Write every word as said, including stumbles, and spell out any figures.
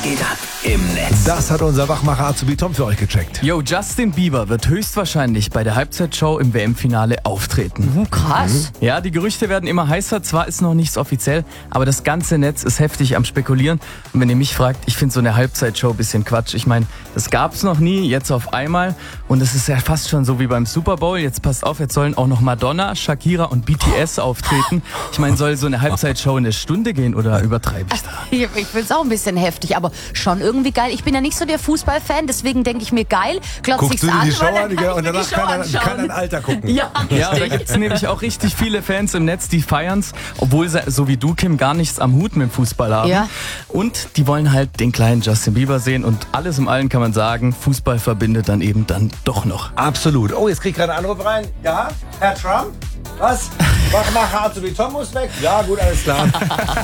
geht ab im Netz? Das hat unser Wachmacher Azubi Tom für euch gecheckt. Yo, Justin Bieber wird höchstwahrscheinlich bei der Halbzeitshow im W M-Finale auftreten. Krass. Ja, die Gerüchte werden immer heißer, zwar ist noch nichts offiziell, aber das ganze Netz ist heftig am Spekulieren. Und wenn ihr mich fragt, ich finde so eine Halbzeitshow ein bisschen Quatsch. Ich meine, das gab's noch nie, jetzt auf einmal. Und es ist ja fast schon so wie beim Super Bowl. Jetzt passt auf, jetzt sollen auch noch Madonna, Shakira und B T S auftreten. Ich meine, soll so eine Halbzeitshow eine Stunde gehen oder übertreibe ich da? Ich, ich finde es auch ein bisschen heftig, aber schon irgendwie geil. Ich bin ja nicht so der Fußballfan, deswegen denke ich mir geil. Glotz Guckst ich's du dir an, die Show weil dann an kann ich und mir danach die Show kann, er, anschauen. kann ein Alter gucken. Ja, Ja, aber da gibt's nämlich auch richtig viele Fans im Netz, die feiern's, obwohl sie, so wie du, Kim, gar nichts am Hut mit dem Fußball haben. Ja. Und die wollen halt den kleinen Justin Bieber sehen und alles im Allen kann man sagen, Fußball verbindet dann eben dann doch noch. Absolut. Oh, jetzt krieg ich gerade einen Anruf rein. Ja, Herr Trump? Was? Wachmacher Azubi Tom muss weg? Ja, gut, alles klar.